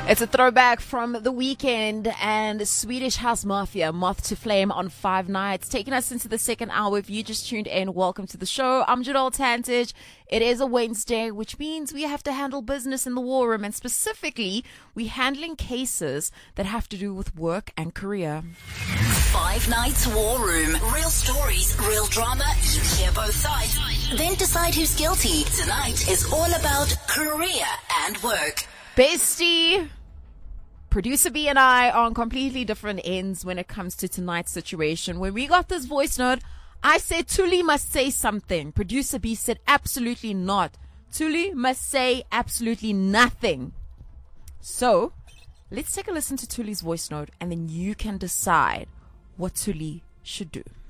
It's a throwback from the weekend and Swedish House Mafia, Moth to Flame on 5 Nights, taking us into the second hour. If you just tuned in, welcome to the show. I'm Jadol Tantich. It is a Wednesday, which means we have to handle business in the war room, and specifically, we're handling cases that have to do with work and career. 5 Nights War Room. Real stories, real drama. You hear both sides. Then decide who's guilty. Tonight is all about career and work. Bestie, producer B and I are on completely different ends when it comes to tonight's situation. When we got this voice note, I said Thuli must say something. Producer B said absolutely not. Thuli must say absolutely nothing. So let's take a listen to Thuli's voice note, and then you can decide what Thuli should do.